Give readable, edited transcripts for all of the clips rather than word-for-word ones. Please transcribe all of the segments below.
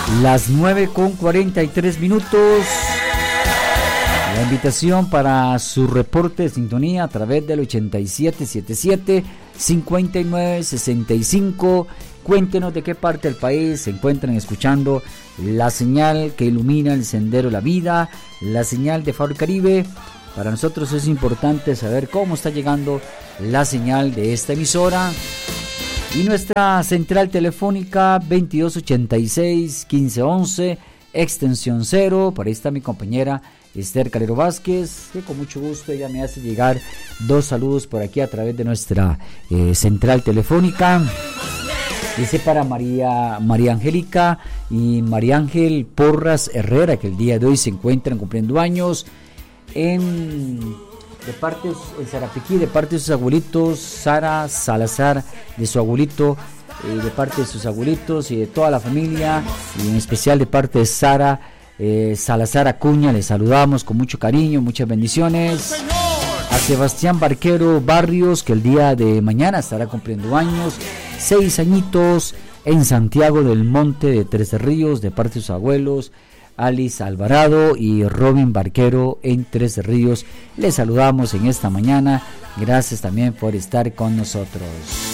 Las 9:43. La invitación para su reporte de sintonía a través del 8777-5965. Cuéntenos de qué parte del país se encuentran escuchando la señal que ilumina el sendero de la vida, la señal de Faro Caribe. Para nosotros es importante saber cómo está llegando la señal de esta emisora. Y nuestra central telefónica 2286-1511, extensión 0. Por ahí está mi compañera Esther Calero Vázquez, que con mucho gusto ella me hace llegar 2 saludos por aquí a través de nuestra central telefónica. Dice para María Angélica y María Ángel Porras Herrera, que el día de hoy se encuentran cumpliendo años de parte en Sarapiquí, de parte de sus abuelitos, Sara Salazar, de su abuelito, de parte de sus abuelitos y de toda la familia, y en especial de parte de Sara Salazar Acuña. Les saludamos con mucho cariño, muchas bendiciones. A Sebastián Barquero Barrios, que el día de mañana estará cumpliendo años, 6 añitos, en Santiago del Monte de Tres Ríos, de parte de sus abuelos Alice Alvarado y Robin Barquero en Tres Ríos. Les saludamos en esta mañana. Gracias también por estar con nosotros.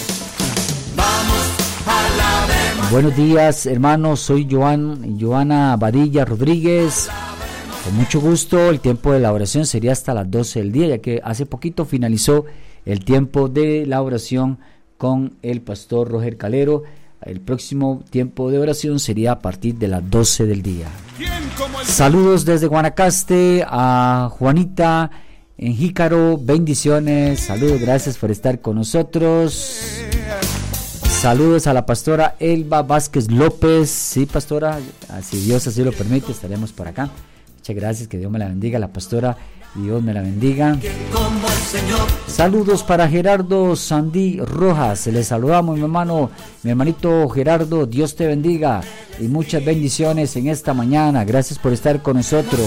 Buenos días, hermanos. Soy Joana Badilla Rodríguez. Con mucho gusto. El tiempo de la oración sería hasta las 12 del día, ya que hace poquito finalizó el tiempo de la oración con el pastor Roger Calero. El próximo tiempo de oración sería a partir de las 12 del día. Saludos desde Guanacaste a Juanita en Jícaro, bendiciones, saludos, gracias por estar con nosotros. Saludos a la pastora Elba Vázquez López. Sí, pastora, si Dios así lo permite, estaremos por acá. Muchas gracias, que Dios me la bendiga, la pastora, Dios me la bendiga. Saludos para Gerardo Sandí Rojas, les saludamos mi hermanito Gerardo, Dios te bendiga y muchas bendiciones en esta mañana, gracias por estar con nosotros.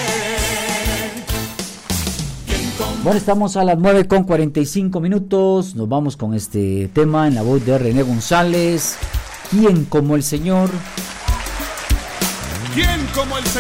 Bueno, estamos a las 9:45, nos vamos con este tema en la voz de René González. ¿Quién como el Señor? ¿Quién como el Señor?